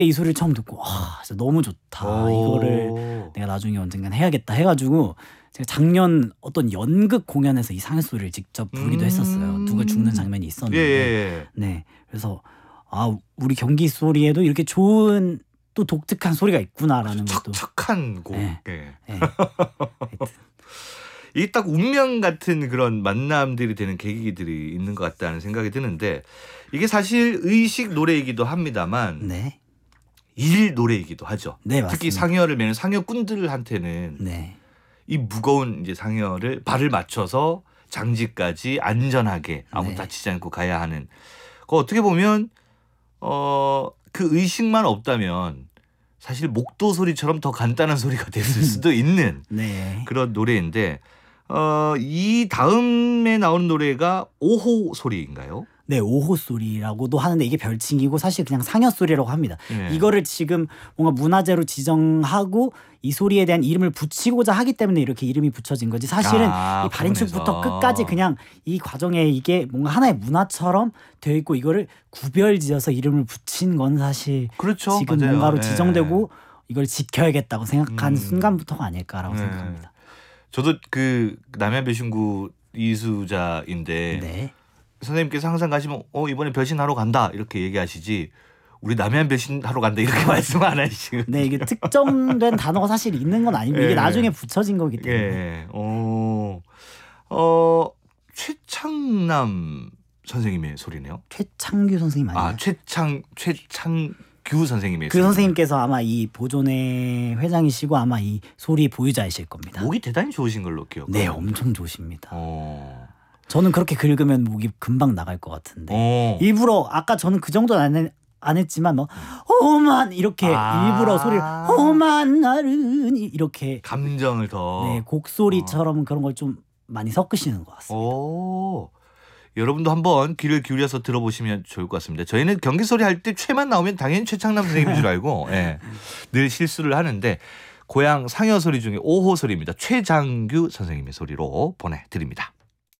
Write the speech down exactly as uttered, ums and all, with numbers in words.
이 소리를 처음 듣고 아 진짜 너무 좋다. 이거를 내가 나중에 언젠간 해야겠다 해가지고 제가 작년 어떤 연극 공연에서 이 상여 소리를 직접 부르기도 음. 했었어요. 누가 죽는 장면이 있었는데. 예, 예. 네. 그래서 아 우리 경기 소리에도 이렇게 좋은 또 독특한 소리가 있구나라는 것도. 척척한 곡. 네. 예. 네. 이게 딱 운명 같은 그런 만남들이 되는 계기들이 있는 것 같다는 생각이 드는데 이게 사실 의식 노래이기도 합니다만 네. 일 노래이기도 하죠. 네, 맞습니다. 특히 상여를 매는 상여꾼들한테는 네. 이 무거운 이제 상여를 발을 맞춰서 장지까지 안전하게 아무 네. 다치지 않고 가야 하는. 그 어떻게 보면 어, 그 의식만 없다면 사실 목도 소리처럼 더 간단한 소리가 됐을 수도 있는 네. 그런 노래인데 어, 이 다음에 나오는 노래가 오호 소리인가요? 네, 오호 소리라고도 하는데 이게 별칭이고 사실 그냥 상여 소리라고 합니다. 네. 이거를 지금 뭔가 문화재로 지정하고 이 소리에 대한 이름을 붙이고자 하기 때문에 이렇게 이름이 붙여진 거지. 사실은 아, 이 발인축부터 부분에서. 끝까지 그냥 이 과정에 이게 뭔가 하나의 문화처럼 되어 있고 이거를 구별지어서 이름을 붙인 건 사실 그렇죠. 지금 맞아요. 뭔가로 네. 지정되고 이걸 지켜야겠다고 생각한 음. 순간부터가 아닐까라고 네. 생각합니다. 저도 그 남해안 배신구 이수자인데 네. 선생님께서 항상 가시면 어 이번에 배신하러 간다 이렇게 얘기하시지 우리 남해안 배신하러 간다 이렇게 말씀 안 하시고. 네, 이게 특정된 단어가 사실 있는 건 아니고 이게 예. 나중에 붙여진 거기 때문에. 예. 어, 어 최창남 선생님의 소리네요. 최창규 선생님 아니에요? 아 최창 최창규 선생님의 그 소리. 선생님께서 아마 이 보존회 회장이시고 아마 이 소리 보유자이실 겁니다. 목이 대단히 좋으신 걸로 기억해요. 네, 엄청 좋으십니다. 어. 저는 그렇게 긁으면 목이 금방 나갈 것 같은데 어. 일부러 아까 저는 그 정도는 안, 해, 안 했지만 뭐 험한 이렇게 아. 일부러 소리를 험한 날은 이렇게 감정을 더. 네, 곡소리처럼 그런 걸 좀 많이 섞으시는 것 같습니다. 오. 여러분도 한번 귀를 기울여서 들어보시면 좋을 것 같습니다. 저희는 경기 소리 할 때 최만 나오면 당연히 최창남 선생님인 줄 알고 예, 늘 실수를 하는데 고향 상여 소리 중에 오호 소리입니다. 최장규 선생님의 소리로 보내드립니다.